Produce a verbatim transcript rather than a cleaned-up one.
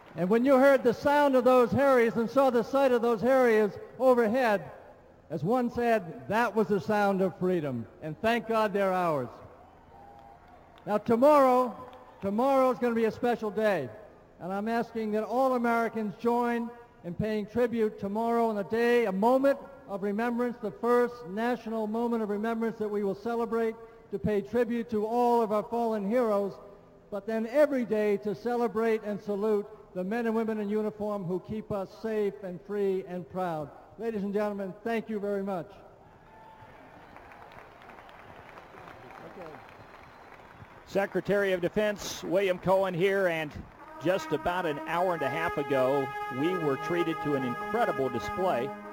And when you heard the sound of those Harriers and saw the sight of those Harriers overhead, as one said, that was the sound of freedom. And thank God they're ours. Now tomorrow, tomorrow is going to be a special day. And I'm asking that all Americans join in paying tribute tomorrow on the day, a moment of remembrance, the first national moment of remembrance that we will celebrate to pay tribute to all of our fallen heroes, but then every day to celebrate and salute the men and women in uniform who keep us safe and free and proud. Ladies and gentlemen, thank you very much. Okay. Secretary of Defense William Cohen here, and just about an hour and a half ago, we were treated to an incredible display